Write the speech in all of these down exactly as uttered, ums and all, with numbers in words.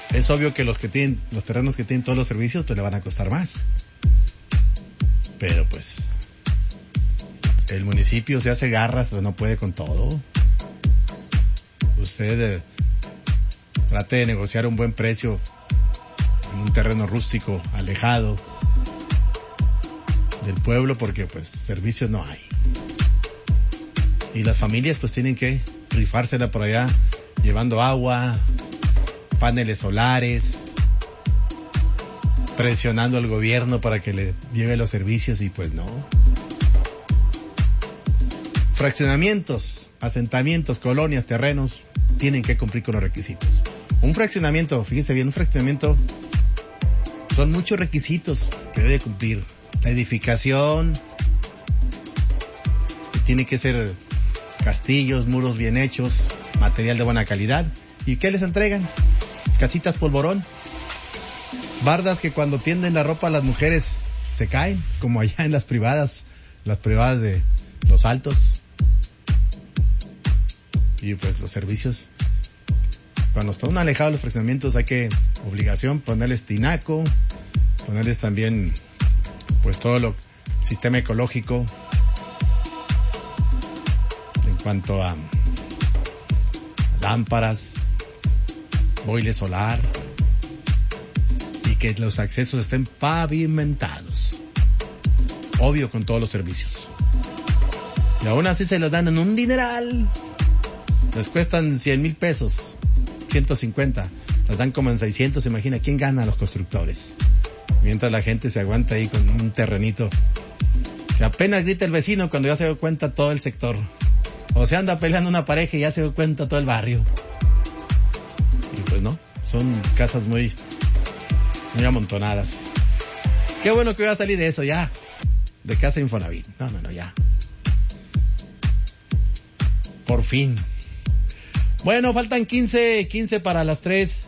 Es obvio que los que tienen, los terrenos que tienen todos los servicios, pues le van a costar más. Pero pues, el municipio se hace garras, pero no puede con todo. Usted eh, trate de negociar un buen precio en un terreno rústico, alejado del pueblo, porque pues servicios no hay. Y las familias pues tienen que rifársela por allá, llevando agua, paneles solares, presionando al gobierno para que le lleve los servicios, y pues no. Fraccionamientos, asentamientos, colonias, terrenos, tienen que cumplir con los requisitos. Un fraccionamiento, fíjense bien, un fraccionamiento son muchos requisitos que debe cumplir. La edificación, tiene que ser castillos, muros bien hechos, material de buena calidad. ¿Y qué les entregan? Casitas polvorón, bardas que cuando tienden la ropa a las mujeres se caen, como allá en las privadas, las privadas de Los Altos. Y pues los servicios, cuando están alejados los fraccionamientos, hay que, obligación, ponerles tinaco, ponerles también pues todo lo, sistema ecológico en cuanto a lámparas, boiler solar, y que los accesos estén pavimentados, obvio, con todos los servicios. Y aún así se los dan en un dineral, les cuestan cien mil pesos, ciento cincuenta, las dan como en seiscientos. Imagina, ¿quién gana? Los constructores. Mientras la gente se aguanta ahí con un terrenito que apenas grita el vecino cuando ya se dio cuenta todo el sector. O se anda peleando una pareja y ya se dio cuenta todo el barrio. Y pues no, son casas muy, muy amontonadas. Qué bueno que voy a salir de eso ya, de casa Infonavit. No, no, no, ya. Por fin. Bueno, faltan quince, quince para las tres.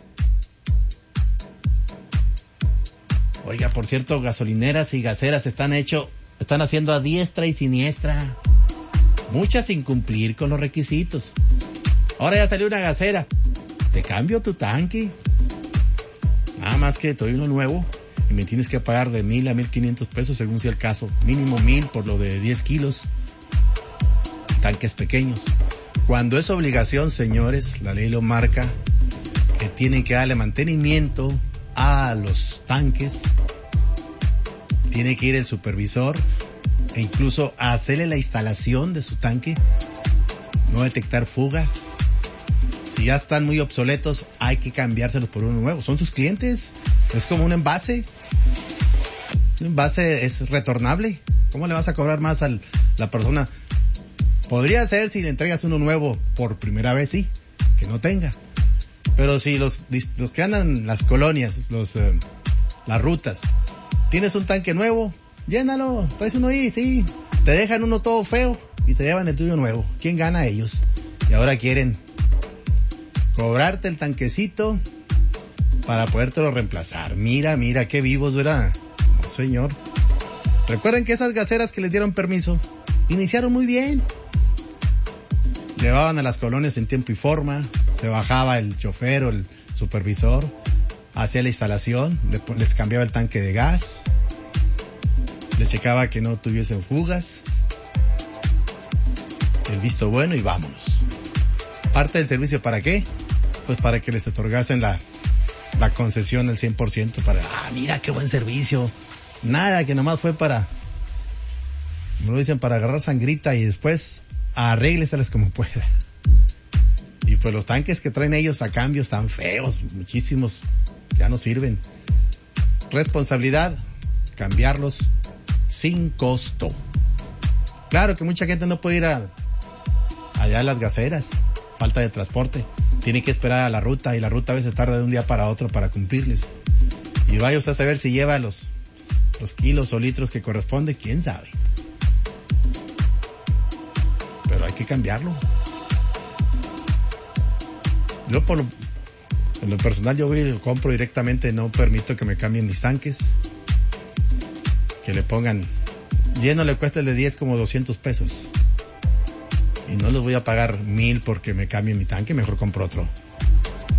Oiga, por cierto, gasolineras y gaseras están hecho, están haciendo a diestra y siniestra. Muchas sin cumplir con los requisitos. Ahora ya salió una gasera. Te cambio tu tanque. Nada más que te doy uno nuevo y me tienes que pagar de mil a mil quinientos pesos según sea el caso. Mínimo mil por lo de diez kilos. Tanques pequeños. Cuando es obligación, señores, la ley lo marca, que tienen que darle mantenimiento a los tanques. Tiene que ir el supervisor e incluso hacerle la instalación de su tanque, no detectar fugas. Si ya están muy obsoletos, hay que cambiárselos por uno nuevo. Son sus clientes, es como un envase. Un envase es retornable. ¿Cómo le vas a cobrar más a la persona? Podría ser si le entregas uno nuevo por primera vez, sí, que no tenga. Pero si los, los que andan en las colonias, los, eh, las rutas, tienes un tanque nuevo, llénalo, traes uno ahí, sí. Te dejan uno todo feo y se llevan el tuyo nuevo. ¿Quién gana? Ellos. Y ahora quieren cobrarte el tanquecito para podértelo reemplazar. Mira, mira, qué vivos, ¿verdad? No, señor. Recuerden que esas gaseras que les dieron permiso iniciaron muy bien. Llevaban a las colonias en tiempo y forma, se bajaba el chofer o el supervisor, hacía la instalación, les cambiaba el tanque de gas, les checaba que no tuviesen fugas, el visto bueno y vámonos. Parte del servicio, ¿para qué? Pues para que les otorgasen la, la concesión al cien por ciento para, ah, mira qué buen servicio. Nada, que nomás fue para, me lo dicen, para agarrar sangrita y después arrégleselas como pueda. Y pues los tanques que traen ellos a cambio están feos, muchísimos, ya no sirven. Responsabilidad, cambiarlos sin costo. Claro que mucha gente no puede ir a, allá a las gaseras, falta de transporte, tiene que esperar a la ruta y la ruta a veces tarda de un día para otro para cumplirles. Y vaya usted a saber si lleva los, los kilos o litros que corresponde, quién sabe. Pero hay que cambiarlo. Yo por lo, en lo personal yo voy y lo compro directamente, no permito que me cambien mis tanques. Que le pongan, lleno le cuesta el de diez como doscientos pesos. Y no les voy a pagar mil porque me cambien mi tanque, mejor compro otro.